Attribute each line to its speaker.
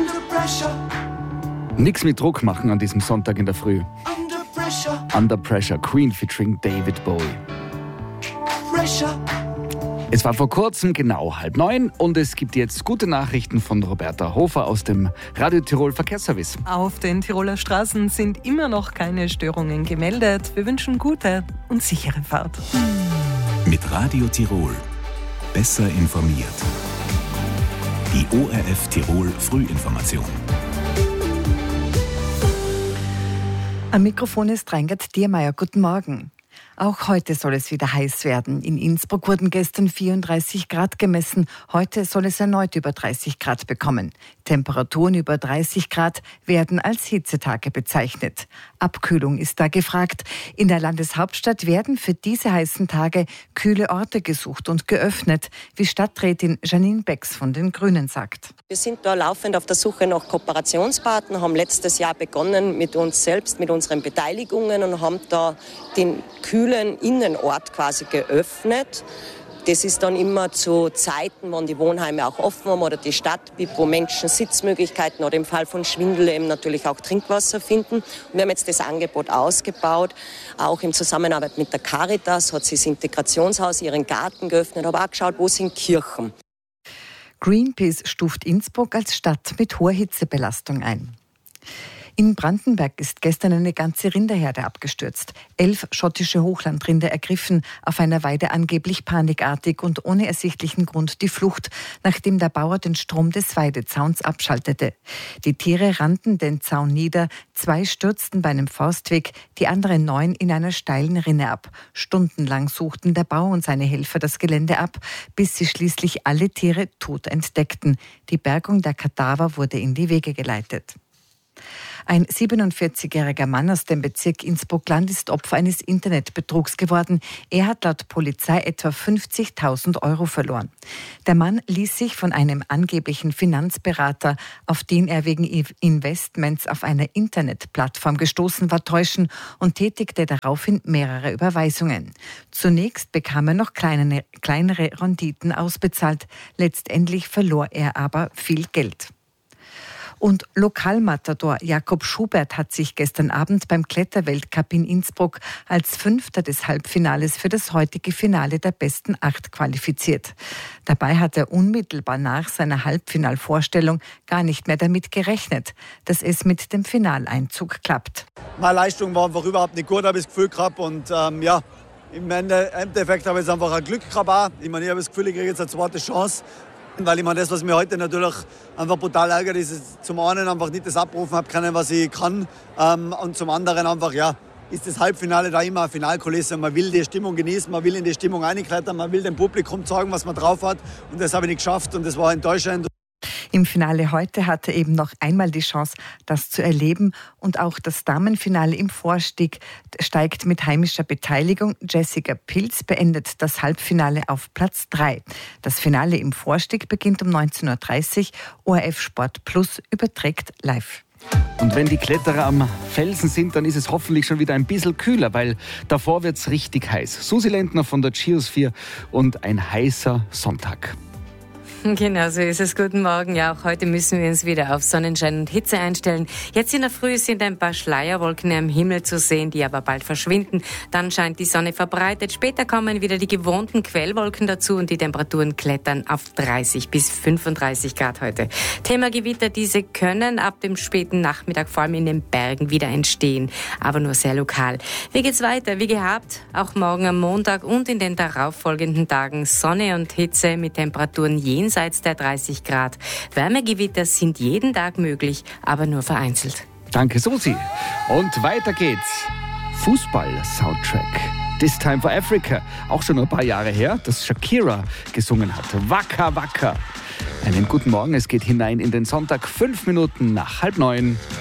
Speaker 1: Nix mit Druck machen an diesem Sonntag in der Früh. Under Pressure, Queen featuring David Bowie. Es war vor kurzem genau 8:30 und es gibt jetzt gute Nachrichten von Roberta Hofer aus dem Radio Tirol Verkehrsservice.
Speaker 2: Auf den Tiroler Straßen sind immer noch keine Störungen gemeldet. Wir wünschen gute und sichere Fahrt.
Speaker 3: Mit Radio Tirol. Besser informiert. Die ORF Tirol Frühinformation.
Speaker 4: Am Mikrofon ist Reingert Diermeier. Guten Morgen. Auch heute soll es wieder heiß werden. In Innsbruck wurden gestern 34 Grad gemessen. Heute soll es erneut über 30 Grad bekommen. Temperaturen über 30 Grad werden als Hitzetage bezeichnet. Abkühlung ist da gefragt. In der Landeshauptstadt werden für diese heißen Tage kühle Orte gesucht und geöffnet, wie Stadträtin Janine Becks von den Grünen sagt.
Speaker 5: Wir sind da laufend auf der Suche nach Kooperationspartnern, haben letztes Jahr begonnen mit uns selbst, mit unseren Beteiligungen und haben da den kühlen Innenort quasi geöffnet. Das ist dann immer zu Zeiten, wann die Wohnheime auch offen haben oder die Stadt bietet, wo Menschen Sitzmöglichkeiten oder im Fall von Schwindel eben natürlich auch Trinkwasser finden. Und wir haben jetzt das Angebot ausgebaut, auch in Zusammenarbeit mit der Caritas hat sie das Integrationshaus ihren Garten geöffnet, aber auch geschaut, wo sind Kirchen.
Speaker 4: Greenpeace stuft Innsbruck als Stadt mit hoher Hitzebelastung ein. In Brandenburg ist gestern eine ganze Rinderherde abgestürzt. 11 schottische Hochlandrinder ergriffen auf einer Weide angeblich panikartig und ohne ersichtlichen Grund die Flucht, nachdem der Bauer den Strom des Weidezauns abschaltete. Die Tiere rannten den Zaun nieder, 2 stürzten bei einem Forstweg, die anderen 9 in einer steilen Rinne ab. Stundenlang suchten der Bauer und seine Helfer das Gelände ab, bis sie schließlich alle Tiere tot entdeckten. Die Bergung der Kadaver wurde in die Wege geleitet. Ein 47-jähriger Mann aus dem Bezirk Innsbruck-Land ist Opfer eines Internetbetrugs geworden. Er hat laut Polizei etwa 50.000 Euro verloren. Der Mann ließ sich von einem angeblichen Finanzberater, auf den er wegen Investments auf einer Internetplattform gestoßen war, täuschen und tätigte daraufhin mehrere Überweisungen. Zunächst bekam er noch kleinere Renditen ausbezahlt. Letztendlich verlor er aber viel Geld. Und Lokalmatador Jakob Schubert hat sich gestern Abend beim Kletterweltcup in Innsbruck als Fünfter des Halbfinales für das heutige Finale der besten 8 qualifiziert. Dabei hat er unmittelbar nach seiner Halbfinalvorstellung gar nicht mehr damit gerechnet, dass es mit dem Finaleinzug klappt.
Speaker 6: Meine Leistung war einfach überhaupt nicht gut, habe ich das Gefühl gehabt. Und im Endeffekt habe ich jetzt einfach ein Glück gehabt auch. Ich habe das Gefühl, ich kriege jetzt eine zweite Chance. Weil ich meine, das, was mir heute natürlich einfach brutal ärgert, ist zum einen einfach nicht das abrufen habe können, was ich kann. Und zum anderen einfach, ist das Halbfinale da immer eine Finalkulisse. Man will die Stimmung genießen, man will in die Stimmung reinklettern, man will dem Publikum zeigen, was man drauf hat. Und das habe ich nicht geschafft und das war enttäuschend.
Speaker 4: Im Finale heute hatte er eben noch einmal die Chance, das zu erleben. Und auch das Damenfinale im Vorstieg steigt mit heimischer Beteiligung. Jessica Pilz beendet das Halbfinale auf Platz 3. Das Finale im Vorstieg beginnt um 19.30 Uhr. ORF Sport Plus überträgt live.
Speaker 1: Und wenn die Kletterer am Felsen sind, dann ist es hoffentlich schon wieder ein bisschen kühler, weil davor wird es richtig heiß. Susi Lendner von der Geosphere und ein heißer Sonntag.
Speaker 7: Genau, so ist es. Guten Morgen. Ja, auch heute müssen wir uns wieder auf Sonnenschein und Hitze einstellen. Jetzt in der Früh sind ein paar Schleierwolken am Himmel zu sehen, die aber bald verschwinden. Dann scheint die Sonne verbreitet. Später kommen wieder die gewohnten Quellwolken dazu und die Temperaturen klettern auf 30 bis 35 Grad heute. Thema Gewitter, diese können ab dem späten Nachmittag vor allem in den Bergen wieder entstehen, aber nur sehr lokal. Wie geht's weiter? Wie gehabt, auch morgen am Montag und in den darauffolgenden Tagen Sonne und Hitze mit Temperaturen jenseits der 30 Grad. Wärmegewitter sind jeden Tag möglich, aber nur vereinzelt.
Speaker 1: Danke, Susi. Und weiter geht's. Fußball-Soundtrack. This Time for Africa. Auch schon ein paar Jahre her, dass Shakira gesungen hat. Waka Waka. Einen guten Morgen, es geht hinein in den Sonntag, 5 Minuten nach 8:30.